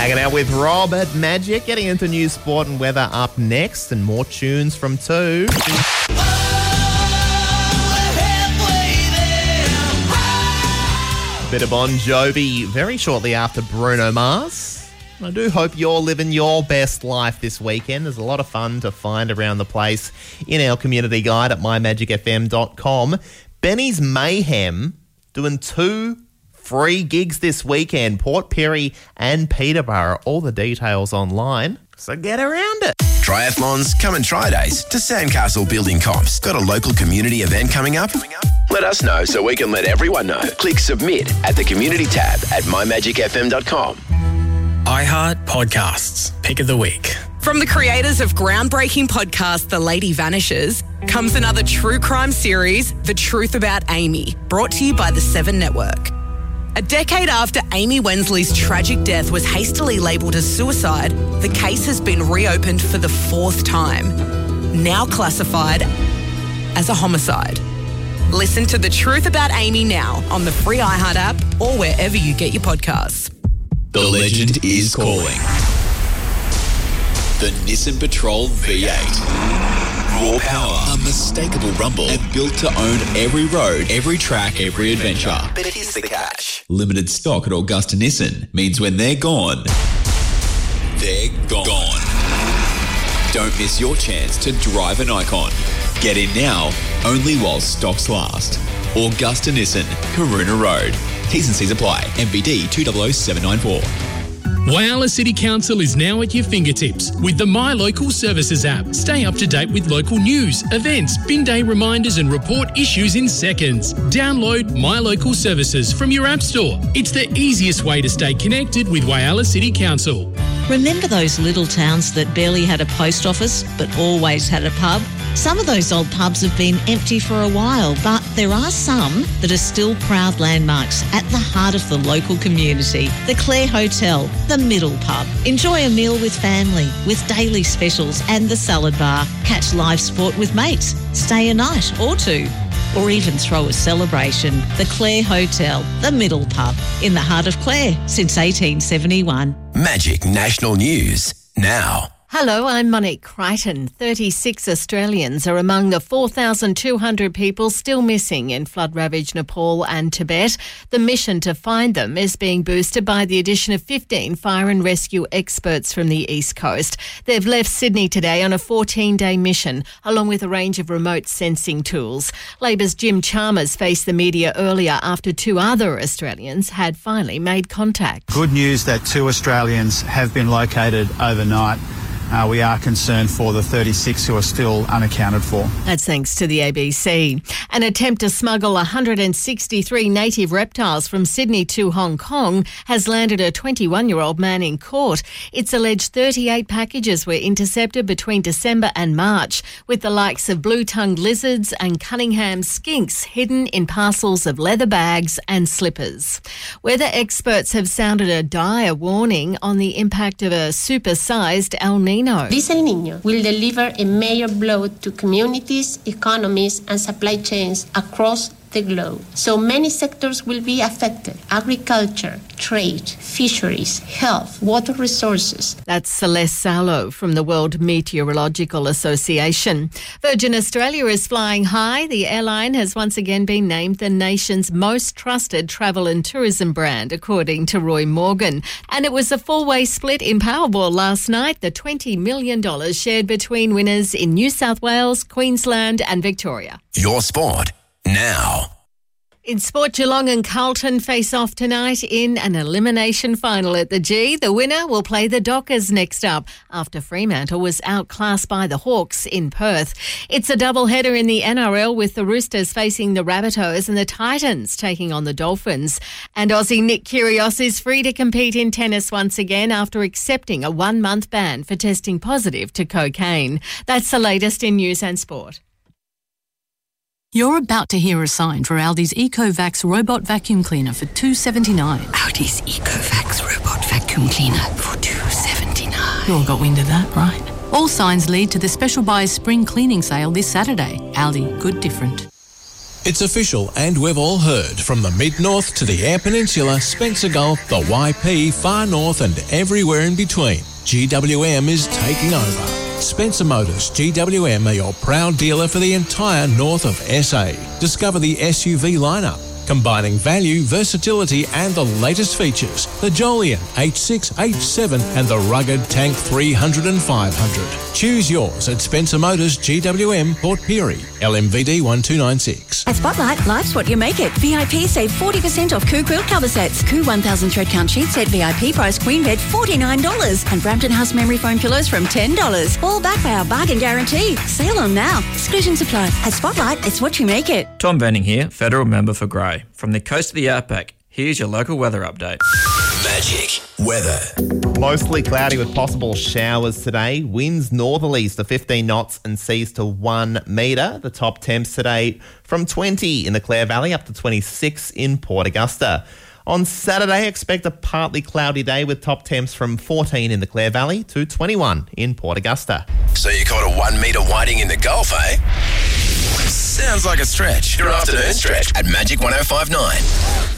Hanging out with Rob at Magic, getting into news, sport and weather up next, and more tunes from 2. Bit of Bon Jovi very shortly after Bruno Mars. I do hope you're living your best life this weekend. There's a lot of fun to find around the place in our community guide at mymagicfm.com. Benny's Mayhem doing 2 free gigs this weekend, Port Pirie and Peterborough. All the details online, so get around it. Triathlons, come and try days to Sandcastle Building Comps. Got a local community event coming up? Let us know so we can let everyone know. Click submit at the community tab at mymagicfm.com. iHeart Podcasts, Pick of the Week. From the creators of groundbreaking podcast The Lady Vanishes comes another true crime series, The Truth About Amy, brought to you by the 7 Network. A decade after Amy Wensley's tragic death was hastily labelled as suicide, the case has been reopened for the 4th time, now classified as a homicide. Listen to The Truth About Amy now on the free iHeart app or wherever you get your podcasts. The legend is calling. The Nissan Patrol V8. Raw power, unmistakable rumble, and built to own every road, every track, every adventure. But here's the catch. Limited stock at Augusta Nissan means when they're gone, they're gone. Don't miss your chance to drive an icon. Get in now, only while stocks last. Augusta Nissan, Karuna Road. T's and C's apply. MBD 200794. Whyalla City Council is now at your fingertips with the My Local Services app. Stay up to date with local news, events, bin day reminders and report issues in seconds. Download My Local Services from your app store. It's the easiest way to stay connected with Whyalla City Council. Remember those little towns that barely had a post office but always had a pub? Some of those old pubs have been empty for a while, but there are some that are still proud landmarks at the heart of the local community. The Clare Hotel, the Middle Pub. Enjoy a meal with family, with daily specials and the salad bar. Catch live sport with mates. Stay a night or 2. Or even throw a celebration. The Clare Hotel, the Middle Pub, in the heart of Clare since 1871. Magic National News now. Hello, I'm Monique Crichton. 36 Australians are among the 4,200 people still missing in flood-ravaged Nepal and Tibet. The mission to find them is being boosted by the addition of 15 fire and rescue experts from the East Coast. They've left Sydney today on a 14-day mission, along with a range of remote sensing tools. Labor's Jim Chalmers faced the media earlier after 2 other Australians had finally made contact. Good news that 2 Australians have been located overnight. We are concerned for the 36 who are still unaccounted for. That's thanks to the ABC. An attempt to smuggle 163 native reptiles from Sydney to Hong Kong has landed a 21-year-old man in court. It's alleged 38 packages were intercepted between December and March, with the likes of blue-tongued lizards and Cunningham skinks hidden in parcels of leather bags and slippers. Weather experts have sounded a dire warning on the impact of a supersized El Niño. This El Niño will deliver a major blow to communities, economies, and supply chains across the globe. So many sectors will be affected: agriculture, trade, fisheries, health, water resources. That's Celeste Salo from the World Meteorological Association. Virgin Australia is flying high. The airline has once again been named the nation's most trusted travel and tourism brand, according to Roy Morgan. And it was a 4-way split in Powerball last night. The $20 million shared between winners in New South Wales, Queensland and Victoria. Your sport now. In sport, Geelong and Carlton face off tonight in an elimination final at the G. The winner will play the Dockers next up after Fremantle was outclassed by the Hawks in Perth. It's a doubleheader in the NRL with the Roosters facing the Rabbitohs and the Titans taking on the Dolphins. And Aussie Nick Kyrgios is free to compete in tennis once again after accepting a 1-month ban for testing positive to cocaine. That's the latest in news and sport. You're about to hear a sign for Aldi's EcoVax Robot Vacuum Cleaner for $2.79. Aldi's EcoVax Robot Vacuum Cleaner for $2.79. You all got wind of that, right? All signs lead to the Special Buys Spring Cleaning Sale this Saturday. Aldi, good different. It's official, and we've all heard. From the Mid-North to the Eyre Peninsula, Spencer Gulf, the YP, Far North and everywhere in between, GWM is taking over. Spencer Motors GWM are your proud dealer for the entire north of SA. Discover the SUV lineup, combining value, versatility and the latest features. The Jolion H6, H7 and the rugged Tank 300 and 500. Choose yours at Spencer Motors GWM, Port Pirie, LMVD 1296. At Spotlight, life's what you make it. VIP save 40% off Coo quilt cover sets. Coo 1000 thread count sheet set VIP price queen bed $49. And Brampton House memory foam pillows from $10. All backed by our bargain guarantee. Sale on now. Exclusions apply. At Spotlight, it's what you make it. Tom Venning here, Federal Member for Grey. From the coast to the outback, here's your local weather update. Magic weather. Mostly cloudy with possible showers today. Winds northerlies to 15 knots and seas to 1 metre. The top temps today from 20 in the Clare Valley up to 26 in Port Augusta. On Saturday, expect a partly cloudy day with top temps from 14 in the Clare Valley to 21 in Port Augusta. So you caught a 1 metre whiting in the Gulf, eh? Sounds like a stretch. Your afternoon stretch at Magic 105.9.